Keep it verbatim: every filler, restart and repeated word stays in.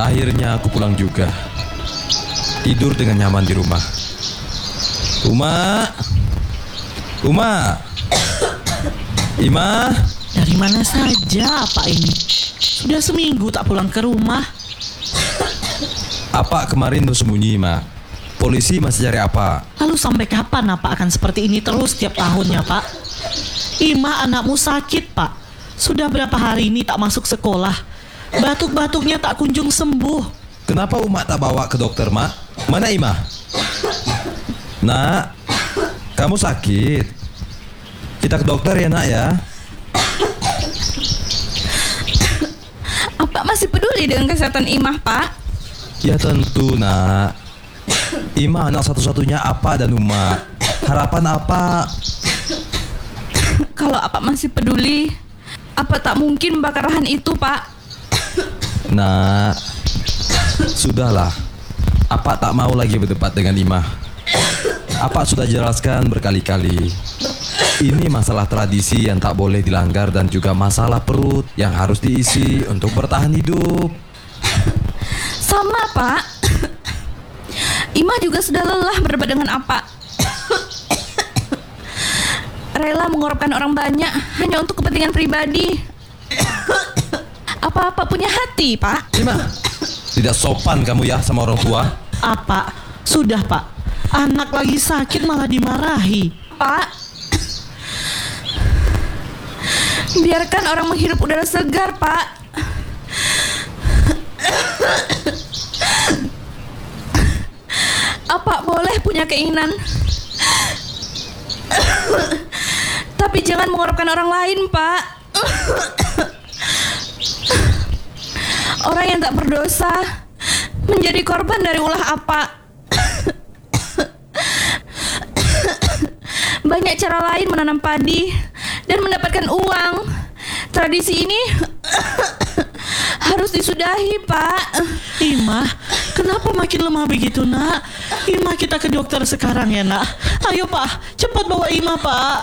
Akhirnya aku pulang juga. Tidur dengan nyaman di rumah. Uma, Uma, Ima. Dari mana saja Pak ini? Sudah seminggu tak pulang ke rumah. Apa kemarin tuh sembunyi, Ima? Polisi masih cari apa? Lalu sampai kapan apa akan seperti ini terus setiap tahunnya, Pak? Ima anakmu sakit, Pak. Sudah berapa hari ini tak masuk sekolah. Batuk-batuknya tak kunjung sembuh. Kenapa Uma tak bawa ke dokter, Mak? Mana Ima? Nak, kamu sakit. Kita ke dokter ya, Nak ya. Apa masih peduli dengan kesehatan Imah, Pak? Ya tentu, Nak. Ima anak satu-satunya Apa dan Uma. Harapan apa? Kalau Apa masih peduli, Apa tak mungkin membakar lahan itu, Pak? Nak, sudahlah. Apa tak mau lagi berdebat dengan Ima. Apa sudah jelaskan berkali-kali. Ini masalah tradisi yang tak boleh dilanggar dan juga masalah perut yang harus diisi untuk bertahan hidup. Sama, Pak. Imah juga sudah lelah berdebat dengan Apa. Rela mengorbankan orang banyak hanya untuk kepentingan pribadi. Apa-apa punya hati, Pak? Ima, tidak sopan kamu ya sama orang tua. Apa? Sudah, Pak. Anak lagi sakit malah dimarahi. Pak, biarkan orang menghirup udara segar, Pak. Apa boleh punya keinginan, tapi jangan mengorbankan orang lain, Pak. Orang yang tak berdosa menjadi korban dari ulah Apa. Banyak cara lain menanam padi dan mendapatkan uang. Tradisi ini harus disudahi, Pak. Ima, kenapa makin lemah begitu, Nak? Ima, kita ke dokter sekarang ya, Nak. Ayo, Pak, cepat bawa Ima, Pak.